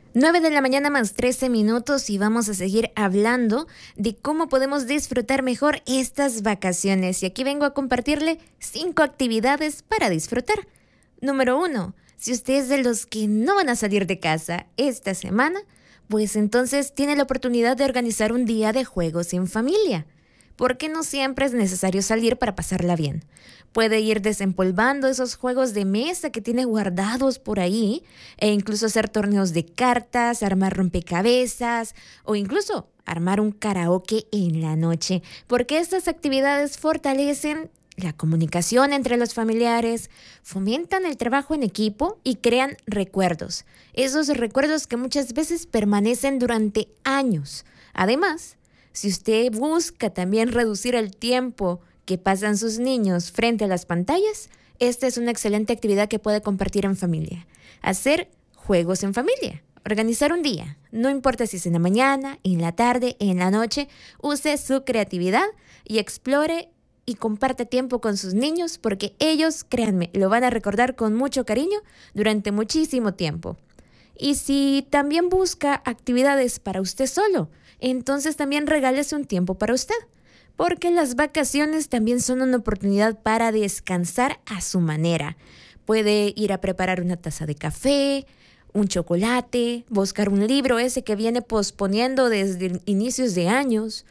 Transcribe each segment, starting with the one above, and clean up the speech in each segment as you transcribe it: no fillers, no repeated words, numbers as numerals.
9 de la mañana más 13 minutos y vamos a seguir hablando de cómo podemos disfrutar mejor estas vacaciones. Y aquí vengo a compartirle 5 actividades para disfrutar. Número 1. Si usted es de los que no van a salir de casa esta semana, pues entonces tiene la oportunidad de organizar un día de juegos en familia. Porque no siempre es necesario salir para pasarla bien. Puede ir desempolvando esos juegos de mesa que tiene guardados por ahí e incluso hacer torneos de cartas, armar rompecabezas o incluso armar un karaoke en la noche, porque estas actividades fortalecen la comunicación entre los familiares, fomentan el trabajo en equipo y crean recuerdos. Esos recuerdos que muchas veces permanecen durante años. Además, si usted busca también reducir el tiempo que pasan sus niños frente a las pantallas, esta es una excelente actividad que puede compartir en familia. Hacer juegos en familia. Organizar un día. No importa si es en la mañana, en la tarde, en la noche. Use su creatividad y explore y comparte tiempo con sus niños porque ellos, créanme, lo van a recordar con mucho cariño durante muchísimo tiempo. Y si también busca actividades para usted solo, entonces también regálese un tiempo para usted, porque las vacaciones también son una oportunidad para descansar a su manera. Puede ir a preparar una taza de café, un chocolate, buscar un libro ese que viene posponiendo desde inicios de años,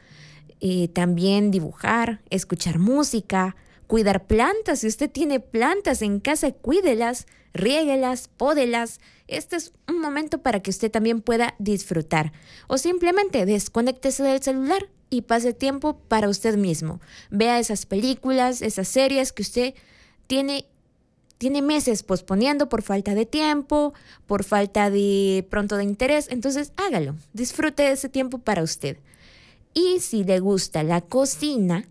también dibujar, escuchar música, cuidar plantas. Si usted tiene plantas en casa, cuídelas, riéguelas, pódelas. Este es un momento para que usted también pueda disfrutar. O simplemente desconéctese del celular y pase tiempo para usted mismo. Vea esas películas, esas series que usted tiene meses posponiendo por falta de tiempo, por falta de pronto de interés. Entonces hágalo, disfrute de ese tiempo para usted. Y si le gusta la cocina,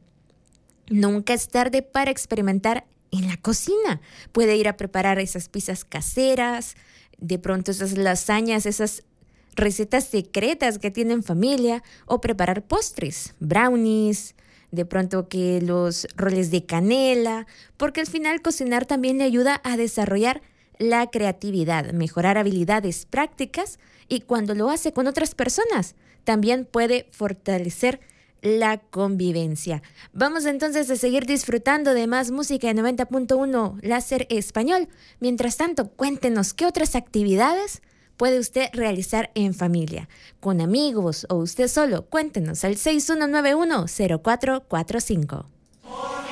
nunca es tarde para experimentar en la cocina. Puede ir a preparar esas pizzas caseras, de pronto esas lasañas, esas recetas secretas que tienen familia, o preparar postres, brownies, de pronto que los roles de canela, porque al final cocinar también le ayuda a desarrollar la creatividad, mejorar habilidades prácticas y cuando lo hace con otras personas, también puede fortalecer la convivencia. Vamos entonces a seguir disfrutando de más música de 90.1 Láser Español. Mientras tanto, cuéntenos qué otras actividades puede usted realizar en familia, con amigos o usted solo. Cuéntenos al 6191-0445.